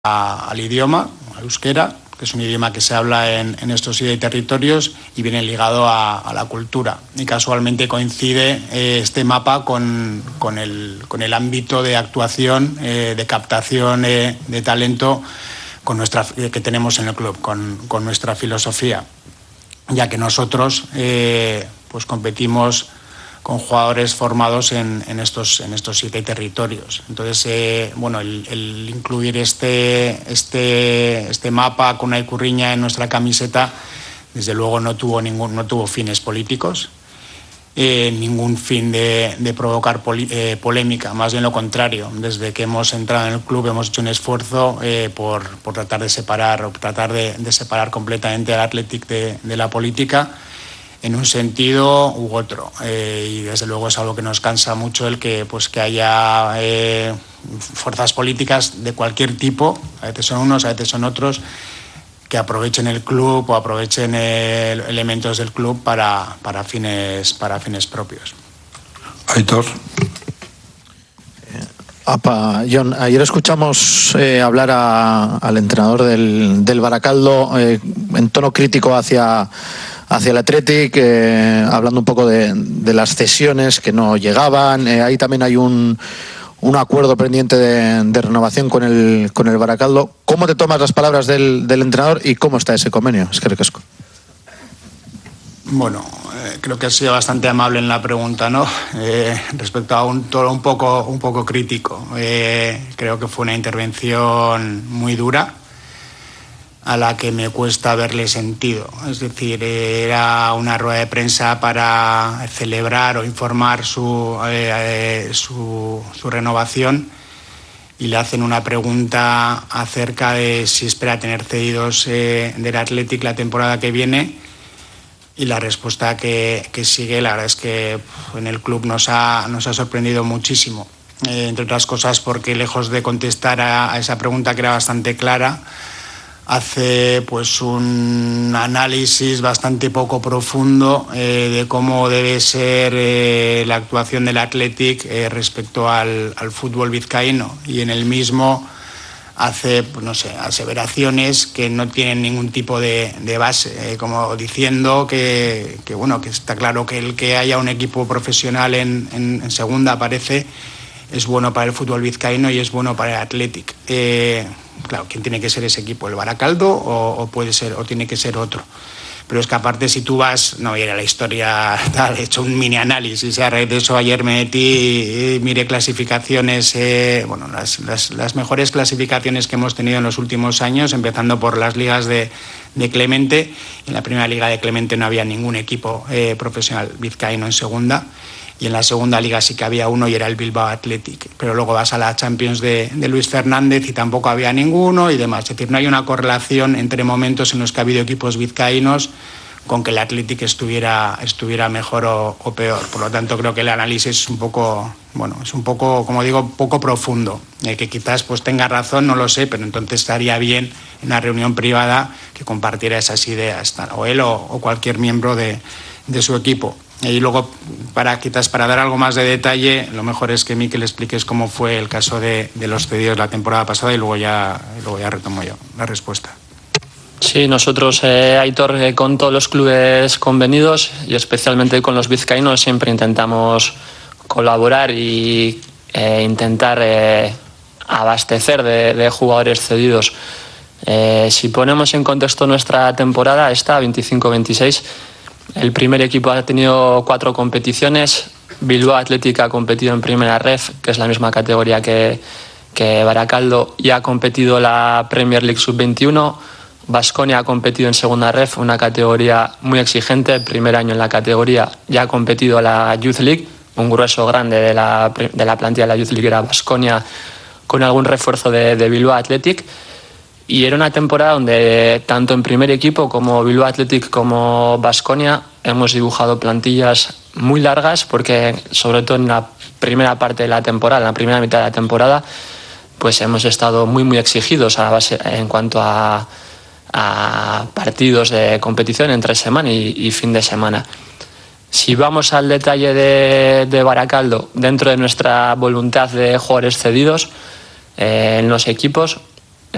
al idioma, al euskera, que es un idioma que se habla en estos 7 territorios y viene ligado a la cultura. Y casualmente coincide este mapa con el ámbito de actuación, de captación de talento que tenemos en el club, con nuestra filosofía, ya que nosotros pues competimos con jugadores formados en estos 7 territorios. Entonces, el incluir este mapa con una icurriña en nuestra camiseta, desde luego no tuvo fines políticos, ningún fin de provocar polémica, más bien lo contrario. Desde que hemos entrado en el club hemos hecho un esfuerzo por tratar de separar completamente al Athletic de la política, en un sentido u otro, y desde luego es algo que nos cansa mucho el que haya fuerzas políticas de cualquier tipo, a veces son unos, a veces son otros, que aprovechen el club o aprovechen elementos del club para fines propios. Aitor. John, ayer escuchamos hablar al entrenador del Baracaldo en tono crítico hacia el Athletic, hablando un poco de las cesiones que no llegaban. Ahí también hay un acuerdo pendiente de renovación con el Baracaldo. ¿Cómo te tomas las palabras del entrenador y cómo está ese convenio? Es que recasco. Bueno, creo que ha sido bastante amable en la pregunta, ¿no? Respecto a un tono un poco crítico. Creo que fue una intervención muy dura, a la que me cuesta verle sentido. Es decir, era una rueda de prensa para celebrar o informar su renovación, y le hacen una pregunta acerca de si espera tener cedidos del Athletic la temporada que viene, y la respuesta que sigue, la verdad es que en el club nos ha sorprendido muchísimo, entre otras cosas porque, lejos de contestar a esa pregunta, que era bastante clara, hace pues un análisis bastante poco profundo de cómo debe ser la actuación del Athletic respecto al fútbol vizcaíno, y en el mismo hace, pues no sé, aseveraciones que no tienen ningún tipo de base, como diciendo que está claro que el que haya un equipo profesional en segunda, parece, es bueno para el fútbol vizcaíno y es bueno para el Athletic. Claro, ¿quién tiene que ser ese equipo? ¿El Baracaldo o puede ser, o tiene que ser otro? Pero es que aparte, si tú vas, no voy a ir a la historia, he hecho un mini análisis, a raíz de eso ayer me metí y miré clasificaciones, las mejores clasificaciones que hemos tenido en los últimos años, empezando por las ligas de Clemente. En la primera liga de Clemente no había ningún equipo profesional vizcaíno en segunda, y en la segunda liga sí que había uno, y era el Bilbao Athletic. Pero luego vas a la Champions de Luis Fernández y tampoco había ninguno y demás. Es decir, no hay una correlación entre momentos en los que ha habido equipos vizcaínos con que el Athletic estuviera mejor o peor. Por lo tanto, creo que el análisis es un poco, como digo, poco profundo. Que quizás pues tenga razón, no lo sé, pero entonces estaría bien en una reunión privada que compartiera esas ideas, o él o cualquier miembro de su equipo. Y luego, para dar algo más de detalle, lo mejor es que Mikel expliques cómo fue el caso de los cedidos la temporada pasada, y luego ya retomo yo la respuesta. Sí, nosotros, Aitor, con todos los clubes convenidos y especialmente con los vizcaínos, siempre intentamos colaborar y intentar abastecer de jugadores cedidos. Si ponemos en contexto nuestra temporada, esta 25-26, el primer equipo ha tenido 4 competiciones. Bilbao Athletic ha competido en primera ref, que es la misma categoría que Baracaldo, y ha competido la Premier League Sub-21. Baskonia ha competido en segunda ref, una categoría muy exigente, el primer año en la categoría. Ya ha competido la Youth League, un grueso grande de la plantilla de la Youth League era Baskonia, con algún refuerzo de Bilbao Athletic. Y era una temporada donde tanto en primer equipo como Bilbao Athletic como Baskonia hemos dibujado plantillas muy largas, porque sobre todo en la primera parte de la temporada, en la primera mitad de la temporada, pues hemos estado muy exigidos en cuanto a partidos de competición entre semana y fin de semana. Si vamos al detalle de Baracaldo, dentro de nuestra voluntad de jugadores cedidos en los equipos,